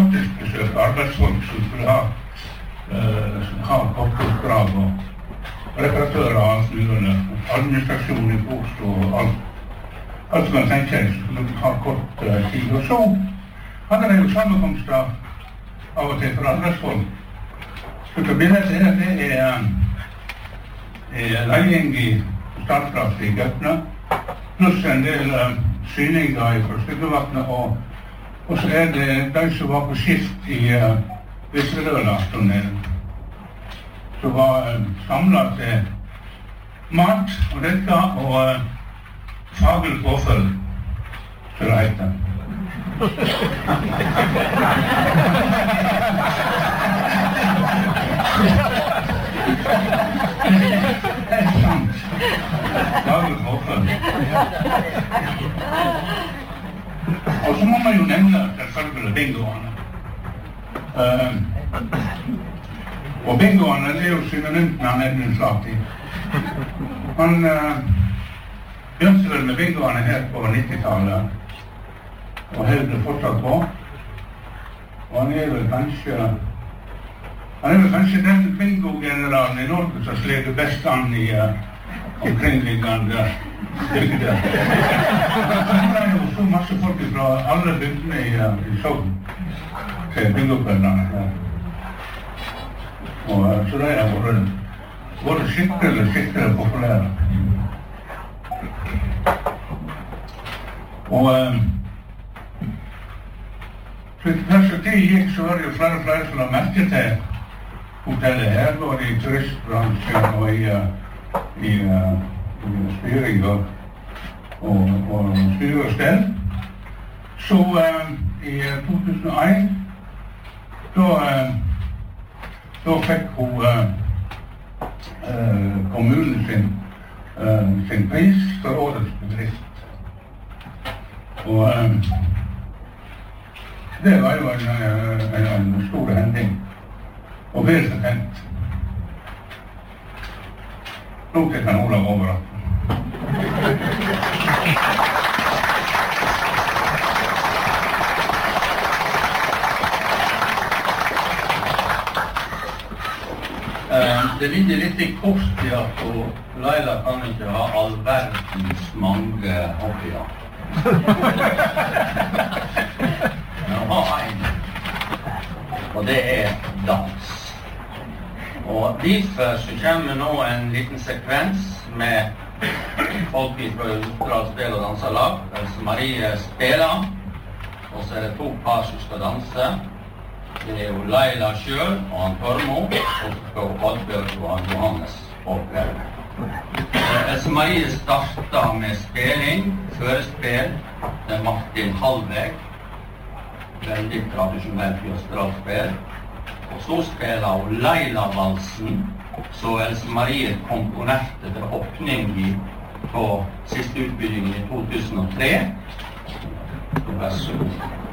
faktisk besøkt arbeidsfolk som skulle ha kortoppdrag og reparatører og alt mulig, administrasjon i post og alt som man tenker som skulle ha kort tid. Og så hadde det jo sammenkomster av og til for arbeidsfolk. Så til bildet det er legging i startkraft i Gøtne, pluss en del syninger fra Styggevatnet, og så det de som var på skift i Visserøla-tunnelen, som var samlet til mat og drikke og faglig påfølg, så det heter. Det er sant. Faglig påfølg. Og så må man jo nevne selvfølgelig bingoene. Og bingoene er jo synonymt med han Edmund Slati. Han begynte vel med bingoene her på 90-tallet, og heldet fortsatt på. Og han er vel kanskje den bingo-generalen i Norge som sleger best an i omkringliggende bygder. Det er jo så masse folk fra alle bygdene i Sogn til bingokveldene. Og så det har vært skikkelig populære. Og slik perspektiv gikk, så var det jo flere som la merke til hotellet her, både i turistbransjen og i styring og styre og stell. Så i 2001 da fikk hun kommunen sin pris for årets bedrift. Og det var jo en stor hending, og vel fortent. Nå til kan Olav overraske. Det ligger litt i kort i at Laila kan ikke ha all verdens mange hobbyer. Men har en, og det er dans. Og derfor så kommer nå en liten sekvens med folk fra Oppdal Spel- og Danselag. Else Marie spiller, og så er det to par som skal danse. Det er jo Laila selv og han Tormo, og så skal Oddbjørg og han Johannes oppleve. Else Marie starter med spilling, førespill, det er Martin Hallveg, veldig tradisjonelt Jøstralspill. Og så spiller hun Laila-valsen, så Else Marie komponerte til åpning på siste utbyggingen i 2003. Vær så god.